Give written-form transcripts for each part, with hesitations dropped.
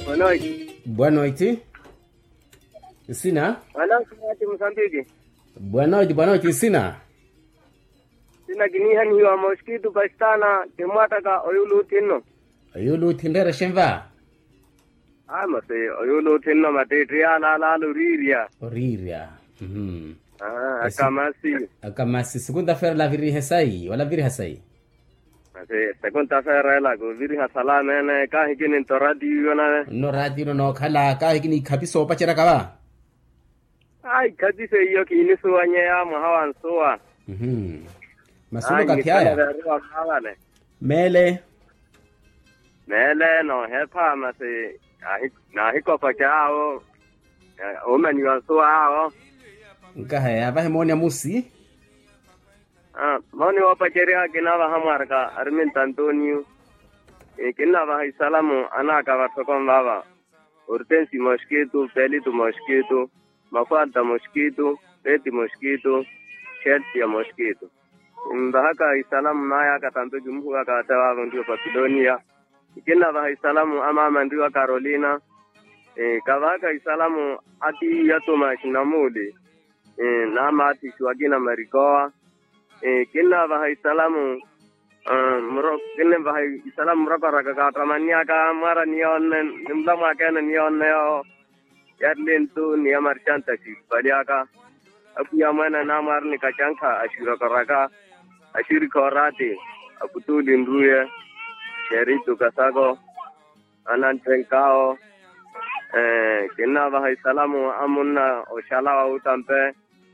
Boa noite. Sina? Wala kumati Mozambique. Boa noite, Sina. Sina ginihan hiwa mosquito pastana temata ka oyulu tinno. Oyulu tindera shemva. Mase oyulu tinno mate triala la luriria. Oriria. Akamasi segunda-feira la viri hesai, wala viri hesai. Mase segunda-feira la go viri hasala nene ka hikinin to radio na. No radio no khala ka hikini khabiso pachera kawa. Ai kadi se yo kini suanya ya mahawan suwa. Masulo ka kya. Mele no hepa mase na hiko pachao. O menu suwa o. Ngahaya ba hemonia musi. Moni wapacheria kinava hamarka Armin Antonio. Kinava salamu anaka watokon baba. Hortensi mosquito, pelito mosquito, mafalda mosquito, peti mosquito, Chelsea mosquito. Mbahaka salamu naya katanto jumhuka katawa ndio Babilonia. Kinava salamu ama ndio Carolina. Kavaka salamu ati yatoma shinamuli. Nama ati Shwagina Marigoa. Kinna bahai salamu kinna bahai salamu raka katamania ka mara nion nimlama kana nion neo yadlin tu niya marchanta si baliaka apuya mana namar ni kacangka ashira karaka ashiri korati aputu lindruye sheritu kasago anan trenkao kinna bahai salamu amunna oshala utampe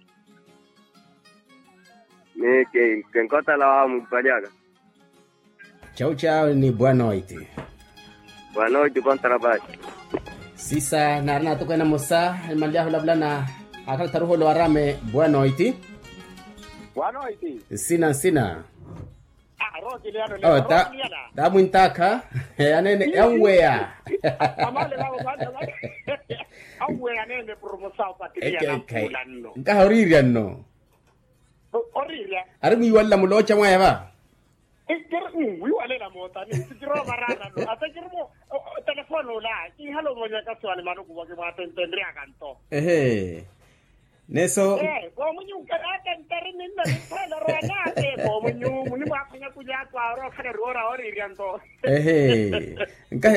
ni kenkota la mubaliaga. Chau ni boa noite. Boa noite, bom trabalho. Sisa narna to kana mosa malia hulabla akal taruho lo arame boa noite. Boa noite. Sina. Roki liano le. Oh, da muintaka. Anene anwea. Amale baba. Anwea nene promoção patria. Nka horirian no. Horrible. Armi wala mulocha mwaya ba? Wale la mota ni sitiro barana no. Ata kirmo telefono la. Ki halo monya kaswali manu kuwa ke mata entendria kanto. Neso. Ko munyu karata enterin na pala rona te ko munyu muni ba kunya kuya kwa ro kana ro ra ori rianto. Nka